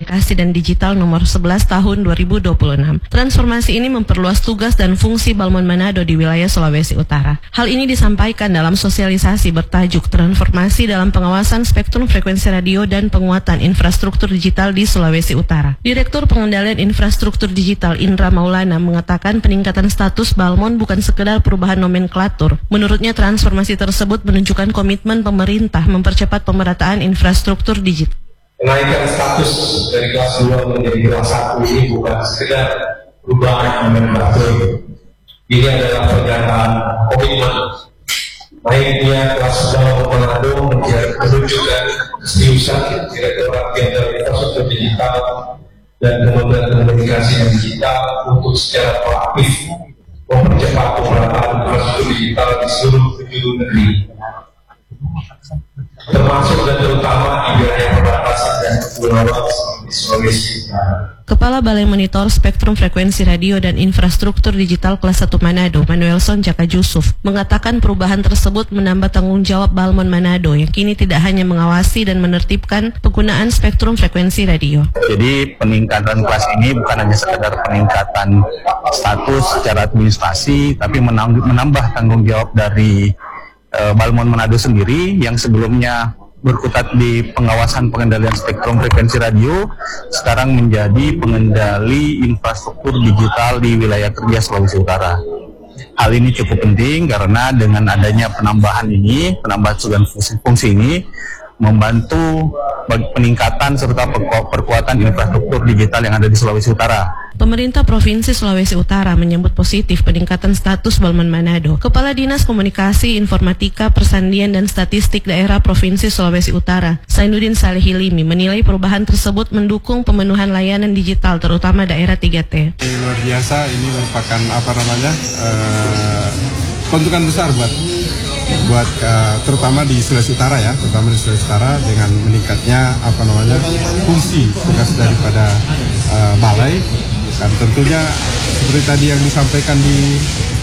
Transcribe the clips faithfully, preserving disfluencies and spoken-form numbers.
Komunikasi dan Digital nomor sebelas tahun dua ribu dua puluh enam. Transformasi ini memperluas tugas dan fungsi Balmon Manado di wilayah Sulawesi Utara. Hal ini disampaikan dalam sosialisasi bertajuk Transformasi dalam Pengawasan Spektrum Frekuensi Radio dan Penguatan Infrastruktur Digital di Sulawesi Utara. Direktur Pengendalian Infrastruktur Digital Indra Maulana mengatakan peningkatan status Balmon bukan sekedar perubahan nomenklatur. Menurutnya transformasi tersebut menunjukkan komitmen pemerintah mempercepat pemerataan infrastruktur digital. Kenaikan status dari kelas dua menjadi kelas satu ini bukan sekedar perubahan nomenklatur. Ini adalah pernyataan komitmen. Naiknya kelas Balmon Manado menunjukkan keseriusan Direktorat Jenderal Infrastruktur Digital dan Kementerian Komunikasi dan Digital untuk secara proaktif mempercepat pemerataan infrastruktur digital di seluruh penjuru negeri, termasuk dan terutama di wilayah perbatasan dan kepulauan seperti Sulawesi Utara. Kepala Balai Monitor Spektrum Frekuensi Radio dan Infrastruktur Digital Kelas satu Manado, Manuelson Jaka Jusuf, mengatakan perubahan tersebut menambah tanggung jawab Balmon Manado yang kini tidak hanya mengawasi dan menertibkan penggunaan spektrum frekuensi radio. Jadi peningkatan kelas ini bukan hanya sekedar peningkatan status secara administrasi, tapi menambah tanggung jawab dari uh, Balmon Manado sendiri yang sebelumnya berkutat di pengawasan pengendalian spektrum frekuensi radio, sekarang menjadi pengendali infrastruktur digital di wilayah kerja Sulawesi Utara. Hal ini cukup penting karena dengan adanya penambahan ini, penambahan fungsi-fungsi ini, membantu bagi peningkatan serta perkuatan infrastruktur digital yang ada di Sulawesi Utara. Pemerintah Provinsi Sulawesi Utara menyambut positif peningkatan status Balmon Manado. Kepala Dinas Komunikasi, Informatika, Persandian dan Statistik Daerah Provinsi Sulawesi Utara, Sainuddin Salihilimi, menilai perubahan tersebut mendukung pemenuhan layanan digital terutama daerah tiga T. Luar biasa, ini merupakan apa namanya uh, keuntungan besar buat buat uh, terutama di Sulawesi Utara ya, terutama di Sulawesi Utara dengan meningkatnya apa namanya fungsi tugas daripada uh, balai. Dan tentunya seperti tadi yang disampaikan di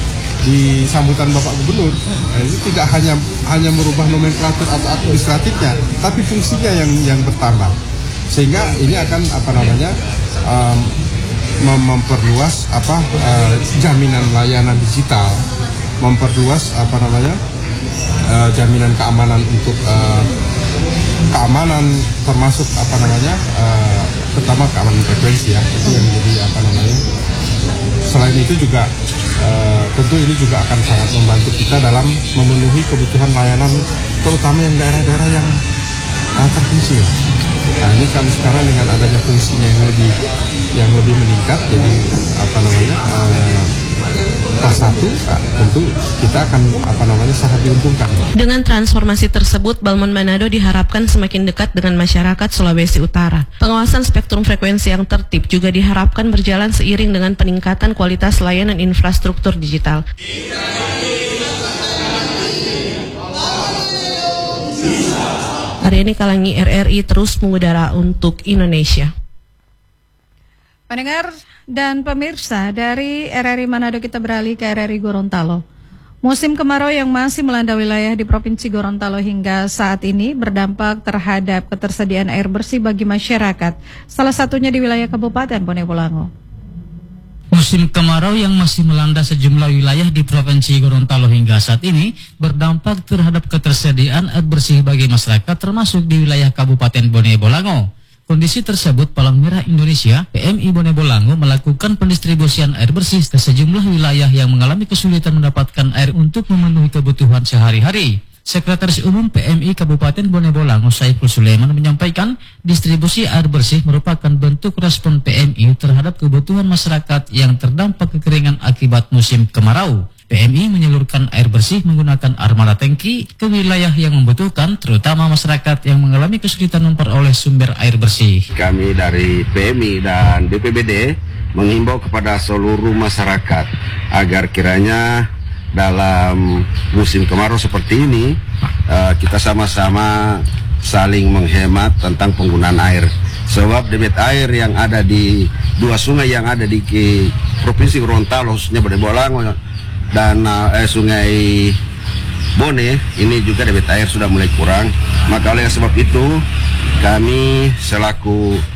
di sambutan Bapak Gubernur, nah ini tidak hanya hanya merubah nomenklatur atau administratifnya, tapi fungsinya yang yang bertambah. Sehingga ini akan apa namanya um, mem memperluas apa uh, jaminan layanan digital, memperluas apa namanya uh, jaminan keamanan untuk uh, keamanan termasuk apa namanya uh, pertama keamanan frekuensi ya, itu yang menjadi apa namanya. Selain itu juga uh, tentu ini juga akan sangat membantu kita dalam memenuhi kebutuhan layanan terutama yang daerah-daerah yang uh, terpencil. Nah ini kan sekarang dengan adanya fungsinya yang lebih yang lebih meningkat, jadi apa namanya uh, kelas satu, nah, tentu kita akan apa namanya sangat diuntungkan. Dengan transformasi tersebut, Balmon Manado diharapkan semakin dekat dengan masyarakat Sulawesi Utara. Pengawasan spektrum frekuensi yang tertib juga diharapkan berjalan seiring dengan peningkatan kualitas layanan infrastruktur digital. Aryani Kalangi, R R I terus mengudara untuk Indonesia. Pendengar dan pemirsa, dari R R I Manado kita beralih ke R R I Gorontalo. Musim kemarau yang masih melanda wilayah di Provinsi Gorontalo hingga saat ini berdampak terhadap ketersediaan air bersih bagi masyarakat, salah satunya di wilayah Kabupaten Bone Bolango. Musim kemarau yang masih melanda sejumlah wilayah di Provinsi Gorontalo hingga saat ini berdampak terhadap ketersediaan air bersih bagi masyarakat termasuk di wilayah Kabupaten Bone Bolango. Kondisi tersebut Palang Merah Indonesia P M I Bone Bolango melakukan pendistribusian air bersih ke sejumlah wilayah yang mengalami kesulitan mendapatkan air untuk memenuhi kebutuhan sehari-hari. Sekretaris Umum P M I Kabupaten Bone Bolango Saiful Sulaiman menyampaikan distribusi air bersih merupakan bentuk respon P M I terhadap kebutuhan masyarakat yang terdampak kekeringan akibat musim kemarau. P M I menyalurkan air bersih menggunakan armada tangki ke wilayah yang membutuhkan, terutama masyarakat yang mengalami kesulitan memperoleh sumber air bersih. Kami dari P M I dan B P B D menghimbau kepada seluruh masyarakat agar kiranya dalam musim kemarau seperti ini uh, kita sama-sama saling menghemat tentang penggunaan air. Sebab debit air yang ada di dua sungai yang ada di Provinsi Gorontalo, khususnya Bone Bolango dan eh, Sungai Bone, ini juga debit air sudah mulai kurang. Maka oleh sebab itu kami selaku